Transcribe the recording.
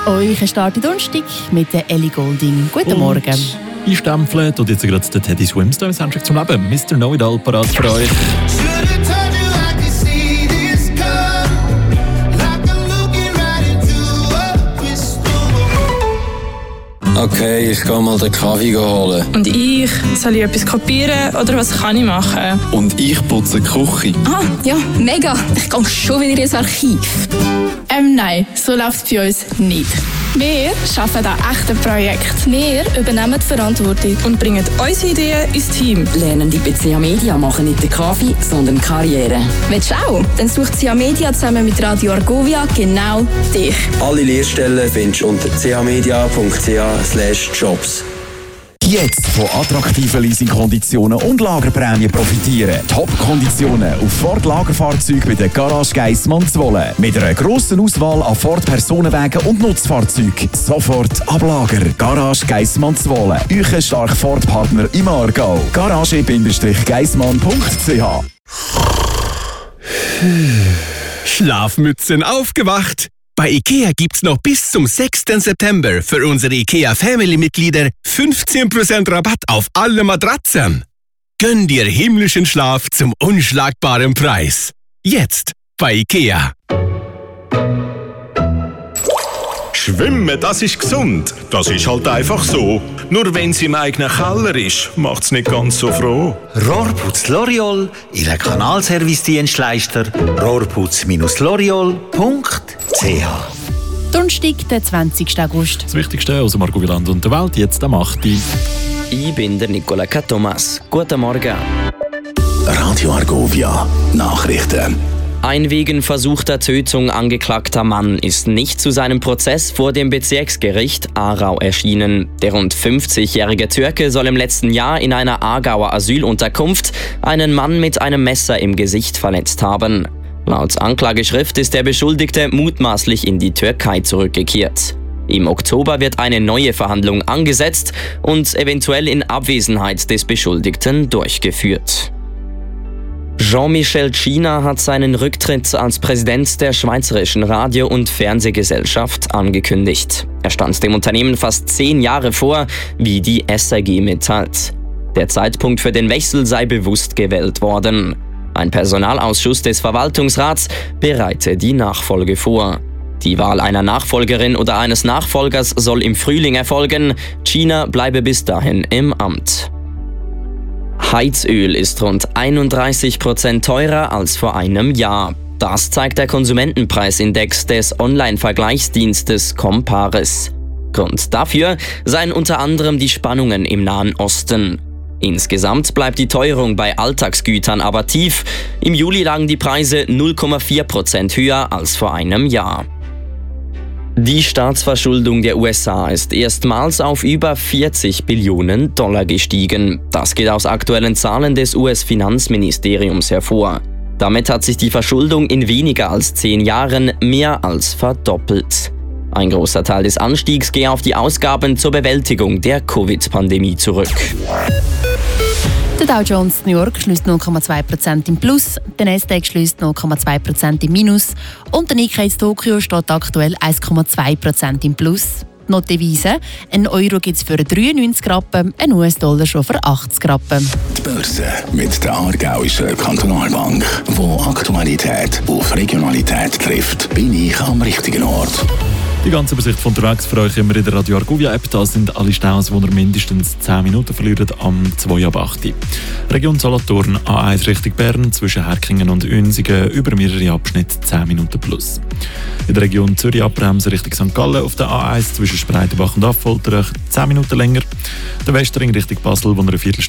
Euch startet Donnerstag mit der Ellie Goulding. Guten Morgen. Einstempeln tut jetzt gerade der Teddy Swims da im Soundtrack zum Leben. Mr. Know-It-All parat für euch. Okay, ich gehe mal den Kaffee holen. Und ich? Soll ich etwas kopieren oder was kann ich machen? Und ich putze die Küche. Ah, ja, mega. Ich gehe schon wieder ins Archiv. Nein, so läuft es bei uns nicht. Wir arbeiten an echten Projekten. Wir übernehmen die Verantwortung Und bringen unsere Ideen ins Team. Lernende bei CA Media machen nicht den Kaffee, sondern Karriere. Willst du auch? Dann sucht CA Media zusammen mit Radio Argovia genau dich. Alle Lehrstellen findest du unter camedia.ch/jobs. Jetzt von attraktiven Leasingkonditionen und Lagerprämien profitieren. Top-Konditionen auf Ford-Lagerfahrzeuge bei der Garage Geissmann Zwolle. Mit einer grossen Auswahl an Ford-Personenwagen und Nutzfahrzeugen. Sofort ab Lager. Garage Geissmann Zwolle. Euer starker Ford-Partner im Aargau. Garage-geissmann.ch. Schlafmützen aufgewacht! Bei IKEA gibt's noch bis zum 6. September für unsere IKEA Family-Mitglieder 15% Rabatt auf alle Matratzen. Gönn dir himmlischen Schlaf zum unschlagbaren Preis. Jetzt bei IKEA. Schwimmen, das ist gesund. Das ist halt einfach so. Nur wenn es im eigenen Keller ist, macht's nicht ganz so froh. Rohrputz L'Oreal, Ihr Kanalservice-Dienstleister. Rohrputz-L'Oreal.ch. Donnerstag, der 20. August. Das Wichtigste aus dem Argovia-Land und der Welt jetzt am 8. Ich bin der Nicola Thomas. Guten Morgen. Radio Argovia. Nachrichten. Ein wegen versuchter Tötung angeklagter Mann ist nicht zu seinem Prozess vor dem Bezirksgericht Aarau erschienen. Der rund 50-jährige Türke soll im letzten Jahr in einer Aargauer Asylunterkunft einen Mann mit einem Messer im Gesicht verletzt haben. Laut Anklageschrift ist der Beschuldigte mutmaßlich in die Türkei zurückgekehrt. Im Oktober wird eine neue Verhandlung angesetzt und eventuell in Abwesenheit des Beschuldigten durchgeführt. Jean-Michel Cina hat seinen Rücktritt als Präsident der Schweizerischen Radio- und Fernsehgesellschaft angekündigt. Er stand dem Unternehmen fast 10 Jahre vor, wie die SRG mitteilt. Der Zeitpunkt für den Wechsel sei bewusst gewählt worden. Ein Personalausschuss des Verwaltungsrats bereite die Nachfolge vor. Die Wahl einer Nachfolgerin oder eines Nachfolgers soll im Frühling erfolgen. Cina bleibe bis dahin im Amt. Heizöl ist rund 31% teurer als vor einem Jahr. Das zeigt der Konsumentenpreisindex des Online-Vergleichsdienstes Comparis. Grund dafür seien unter anderem die Spannungen im Nahen Osten. Insgesamt bleibt die Teuerung bei Alltagsgütern aber tief. Im Juli lagen die Preise 0,4% höher als vor einem Jahr. Die Staatsverschuldung der USA ist erstmals auf über $40 Billionen gestiegen. Das geht aus aktuellen Zahlen des US-Finanzministeriums hervor. Damit hat sich die Verschuldung in weniger als 10 Jahren mehr als verdoppelt. Ein großer Teil des Anstiegs gehe auf die Ausgaben zur Bewältigung der Covid-Pandemie zurück. Der Dow Jones New York schließt 0,2% im Plus, der Nasdaq schließt 0,2% im Minus und der Nikkei Tokio steht aktuell 1,2% im Plus. Noch die Devise: ein Euro gibt es für 93 Rappen, ein US-Dollar schon für 80 Rappen. Die Börse mit der Aargauischen Kantonalbank, wo Aktualität auf Regionalität trifft, bin ich am richtigen Ort. Die ganze Übersicht von unterwegs für euch immer in der Radio Argovia App. Da sind alle Staus, die ihr mindestens 10 Minuten verlieren, am 2 ab 8. Region Solothurn, A1 Richtung Bern, zwischen Herkingen und Unsingen, über mehrere Abschnitte 10 Minuten plus. In der Region Zürich abbremsen Richtung St. Gallen auf der A1 zwischen Spreitenbach und Affolterich 10 Minuten länger. Der Westring Richtung Basel, wo eine Viertelstunde